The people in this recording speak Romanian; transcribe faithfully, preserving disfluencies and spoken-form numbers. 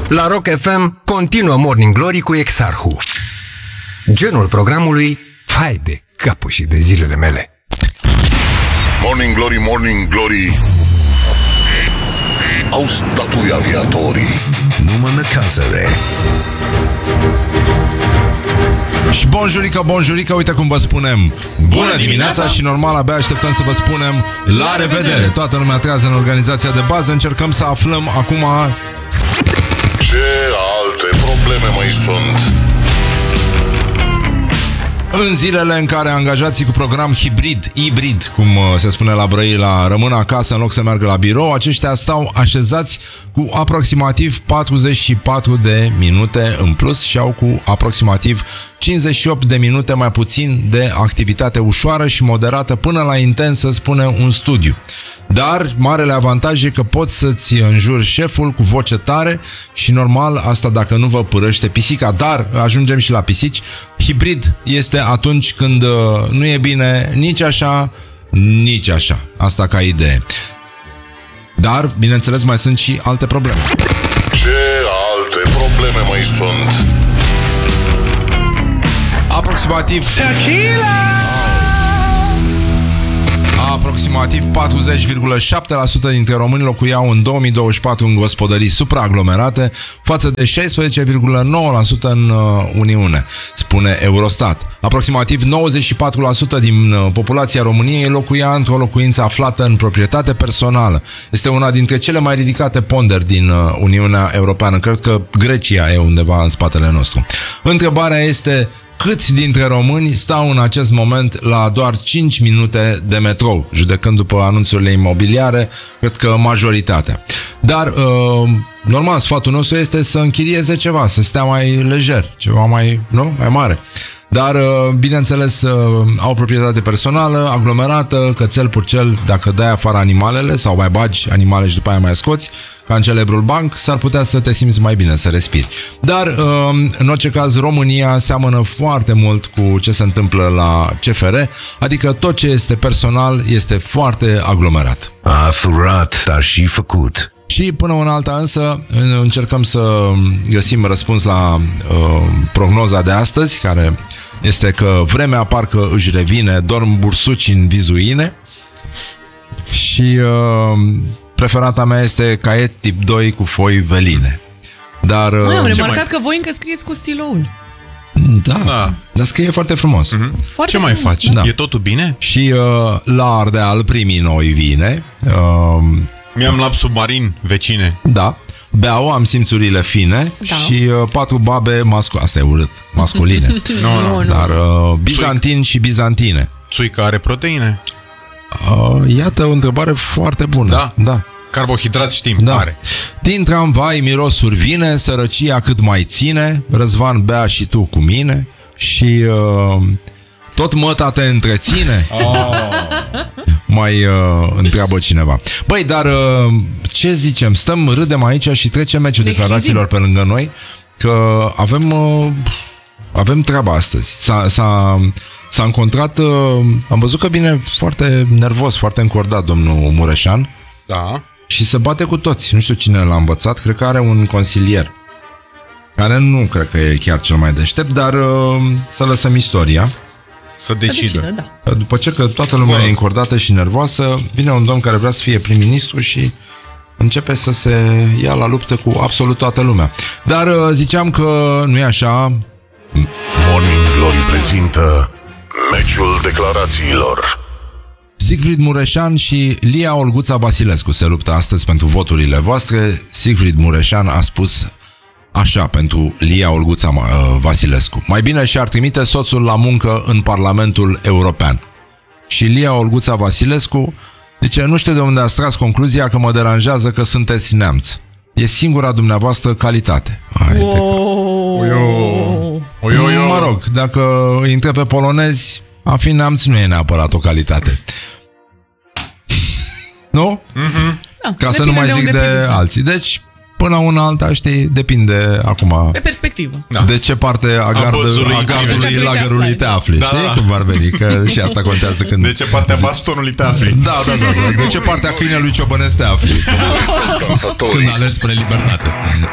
La Rock F M continuă Morning Glory cu Exarhu. Genul programului, hai de capul și de zilele mele. Morning Glory, Morning Glory, au statui aviatorii. Numai în casere. Și bonjurică, bonjurică, uite cum vă spunem bună, bună dimineața și normal abia așteptăm să vă spunem la revedere. Toată lumea trează în organizația de bază. Încercăm să aflăm acum ce alte probleme mai sunt în zilele în care angajații cu program hibrid, hibrid, cum se spune la Brăila, rămân acasă în loc să meargă la birou. Aceștia stau așezați cu aproximativ patruzeci și patru de minute în plus și au cu aproximativ cincizeci și opt de minute mai puțin de activitate ușoară și moderată până la intensă, spune un studiu. Dar marele avantaj e că poți să-ți înjuri șeful cu voce tare și normal asta dacă nu vă părăște pisica. Dar ajungem și la pisici. Hibrid este atunci când uh, nu e bine nici așa, nici așa. Asta ca idee. Dar, bineînțeles, mai sunt și alte probleme. Ce alte probleme mai sunt? Aproximativ Tequila! Aproximativ patruzeci virgulă șapte la sută dintre români locuiau în două mii douăzeci și patru în gospodării supraaglomerate, față de șaisprezece virgulă nouă la sută în uh, Uniune, spune Eurostat. Aproximativ nouăzeci și patru la sută din uh, populația României locuia într-o locuință aflată în proprietate personală. Este una dintre cele mai ridicate ponderi din uh, Uniunea Europeană. Cred că Grecia e undeva în spatele nostru. Întrebarea este: câți dintre români stau în acest moment la doar cinci minute de metrou? Judecând după anunțurile imobiliare, cred că majoritatea. Dar, uh, normal, sfatul nostru este să închirieze ceva, să stea mai lejer, ceva mai, nu? mai mare. Dar, bineînțeles, au proprietate personală, aglomerată, cățel, purcel, dacă dai afară animalele sau mai bagi animale și după aia mai scoți, ca în celebrul banc, s-ar putea să te simți mai bine, să respiri. Dar, în orice caz, România seamănă foarte mult cu ce se întâmplă la C F R, adică tot ce este personal este foarte aglomerat. A furat, dar și făcut. Și până una alta însă încercăm să găsim răspuns la uh, prognoza de astăzi, care este că vremea parcă își revine, dorm bursuci în vizuine. Și uh, preferata mea este caiet tip doi cu foi veline. Dar uh, Măi, am remarcat mai... că voi încă scrieți cu stiloul. Da, da, dar scrie foarte frumos. Mm-hmm. Foarte Ce frumos, mai faci? Da. E totul bine? Și uh, la Ardeal primii noi vine. uh, Mi-am luat submarin, vecine. Da, beau, am simțurile fine, da. Și uh, patru babe mascu... Asta e urât, masculine. no, no. Dar uh, bizantin și bizantine. Țuica are proteine? uh, Iată o întrebare foarte bună. Da? Da. Carbohidrați știm, Da. are. Din tramvai mirosuri vine, sărăcia cât mai ține, Răzvan bea și tu cu mine. Și uh, tot măta te întreține. Oh. Mai uh, întreabă cineva. Băi, dar uh, ce zicem? Stăm, râdem aici și trece meciul declarațiilor pe lângă noi, că avem uh, avem treaba astăzi. S-a, s-a, s-a încontrat, uh, am văzut că vine foarte nervos, foarte încordat domnul Mureșan. Da. Și se bate cu toți. Nu știu cine l-a învățat, cred că are un consilier care nu cred că e chiar cel mai deștept, dar uh, să lăsăm istoria să decidă. Să decidă, da. După ce că toată lumea e încordată și nervoasă, vine un domn care vrea să fie prim-ministru și începe să se ia la luptă cu absolut toată lumea. Dar ziceam că nu e așa. Morning Glory prezintă meciul declarațiilor. Sigfrid Mureșan și Lia Olguța Vasilescu se luptă astăzi pentru voturile voastre. Sigfrid Mureșan a spus așa pentru Lia Olguța Vasilescu: mai bine și-ar trimite soțul la muncă în Parlamentul European. Și Lia Olguța Vasilescu zice: nu știu de unde ați tras concluzia că mă deranjează că sunteți neamț. E singura dumneavoastră calitate. Hai, oh. Mă rog, dacă îi întreb pe polonezi, a fi neamț nu e neapărat o calitate. Nu? Mm-hmm. Da, ca să nu mai zic de, de alții. Deci, până una alta, știi, depinde acum pe perspectivă. Da. De ce parte a, gardă, a gardului lagărului te afli. Da, știi da. Cum ar veni? Că și asta contează când... De ce parte a bastonului te afli. Da, da, da, da. De ce parte a câinelui ciobănesc te afli. Când alergi spre libertate.